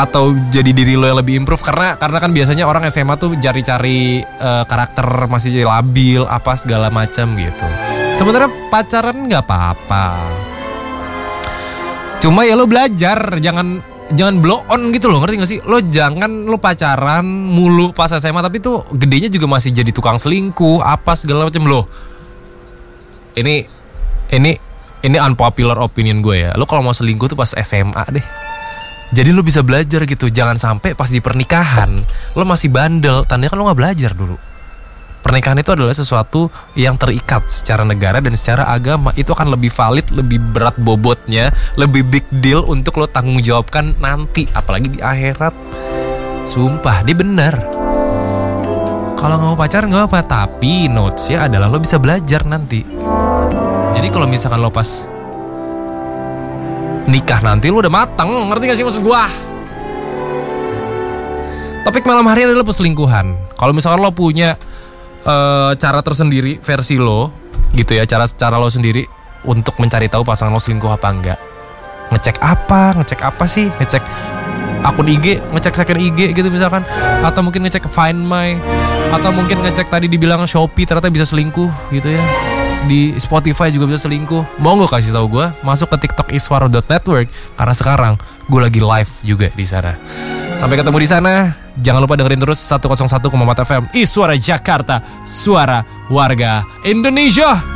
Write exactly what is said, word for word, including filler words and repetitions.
atau jadi diri lo yang lebih improve, karena karena kan biasanya orang S M A tuh cari-cari uh, karakter masih labil apa segala macam gitu. Sebenarnya pacaran nggak apa-apa, cuma ya lo belajar, jangan jangan blow on gitu loh, ngerti gak sih? Lo jangan lo pacaran mulu pas S M A tapi tuh gedenya juga masih jadi tukang selingkuh apa segala macam lo. Ini ini ini unpopular opinion gue ya. Lo kalau mau selingkuh tuh pas S M A deh. Jadi lo bisa belajar gitu. Jangan sampai pas di pernikahan lo masih bandel, tandanya kan lo gak belajar dulu. Pernikahan itu adalah sesuatu yang terikat secara negara dan secara agama. Itu akan lebih valid, lebih berat bobotnya, lebih big deal untuk lo tanggung jawabkan nanti, apalagi di akhirat. Sumpah, dia bener. Kalau gak mau pacaran gak apa-apa, tapi notesnya adalah lo bisa belajar nanti. Jadi kalau misalkan lo pas nikah nanti lo udah mateng, ngerti gak sih maksud gua? Topik malam hari adalah perselingkuhan. Kalau misalkan lo punya Uh, cara tersendiri versi lo gitu ya, cara cara lo sendiri untuk mencari tahu pasangan lo selingkuh apa enggak, ngecek apa ngecek apa sih ngecek akun I G, ngecek second I G gitu misalkan, atau mungkin ngecek Find My, atau mungkin ngecek tadi dibilang Shopee ternyata bisa selingkuh gitu ya, di Spotify juga bisa selingkuh. Mau nggak kasih tahu gue? Masuk ke TikTok iswaro dot network karena sekarang gue lagi live juga di sana. Sampai ketemu di sana. Jangan lupa dengerin terus seratus satu koma empat F M Iswara Jakarta, suara warga Indonesia.